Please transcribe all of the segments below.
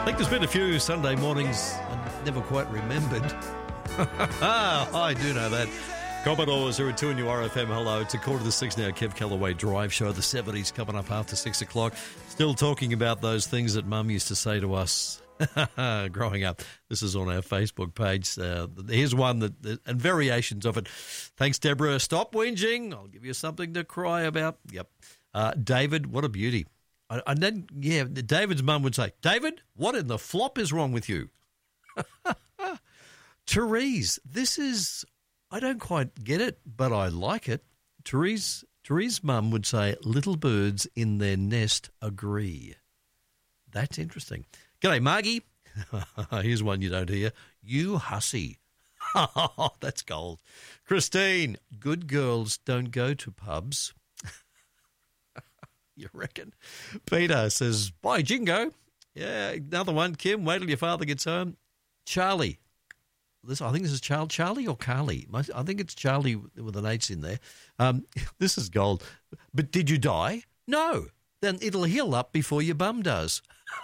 think there's been a few Sunday mornings I never quite remembered. I do know that. Commodores are at 2 in your RFM. Hello. It's a 5:45 now. Kev Callaway Drive Show. The 70s coming up after 6 o'clock. Still talking about those things that Mum used to say to us growing up. This is on our Facebook page. Here's one and variations of it. Thanks, Deborah. Stop whinging. I'll give you something to cry about. Yep. David, what a beauty. And then, David's mum would say, David, what in the flop is wrong with you? Therese, this is, I don't quite get it, but I like it. Therese's mum would say, little birds in their nest agree. That's interesting. G'day, Margie. Here's one you don't hear. You hussy. That's gold. Christine, good girls don't go to pubs. You reckon? Peter says, bye, Jingo. Yeah, another one. Kim, wait till your father gets home. Charlie. I think this is Charlie or Carly. I think it's Charlie with an H in there. This is gold. But did you die? No. Then it'll heal up before your bum does.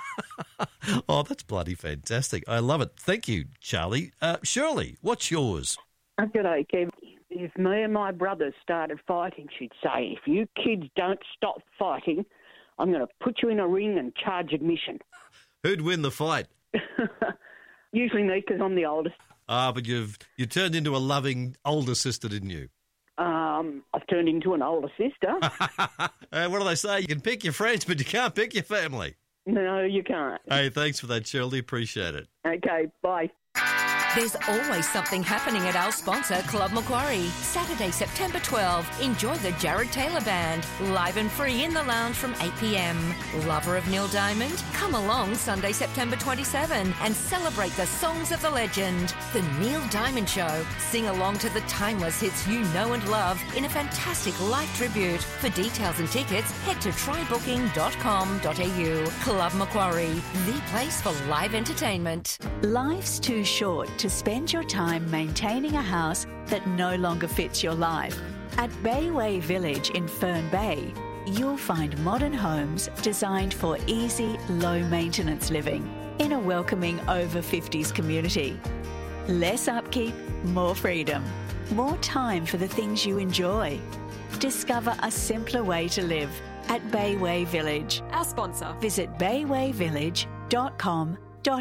Oh, that's bloody fantastic. I love it. Thank you, Charlie. Shirley, what's yours? G'day, Kev. If me and my brothers started fighting, she'd say, if you kids don't stop fighting, I'm going to put you in a ring and charge admission. Who'd win the fight? Usually me, because I'm the oldest. But you turned into a loving older sister, didn't you? I've turned into an older sister. What do they say? You can pick your friends, but you can't pick your family. No, you can't. Hey, thanks for that, Shirley. Appreciate it. Okay, bye. There's always something happening at our sponsor, Club Macquarie. Saturday, September 12. Enjoy the Jared Taylor Band, live and free in the lounge from 8 p.m. Lover of Neil Diamond? Come along Sunday, September 27 and celebrate the songs of the legend. The Neil Diamond Show. Sing along to the timeless hits you know and love in a fantastic live tribute. For details and tickets, head to trybooking.com.au. Club Macquarie, the place for live entertainment. Life's too short to spend your time maintaining a house that no longer fits your life. At Bayway Village in Fern Bay, you'll find modern homes designed for easy, low-maintenance living in a welcoming over-50s community. Less upkeep, more freedom, more time for the things you enjoy. Discover a simpler way to live at Bayway Village. Our sponsor. Visit baywayvillage.com.au.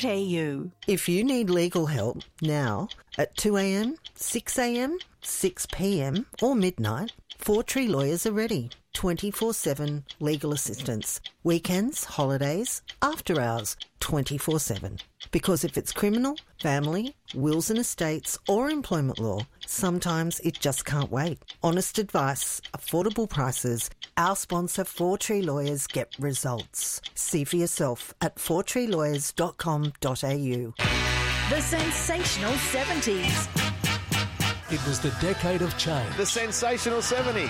If you need legal help now at 2 a.m, 6 a.m, 6 p.m. or midnight, Four Tree Lawyers are ready. 24/7 legal assistance. Weekends, holidays, after hours, 24/7. Because if it's criminal, family, wills and estates or employment law, sometimes it just can't wait. Honest advice, affordable prices. Our sponsor, Four Tree Lawyers, get results. See for yourself at fourtreelawyers.com.au. The sensational 70s. It was the decade of change. The sensational 70s.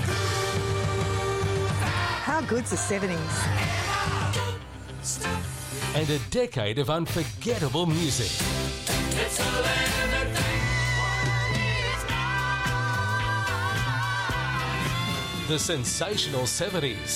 How good's the 70s? And a decade of unforgettable music. The sensational 70s.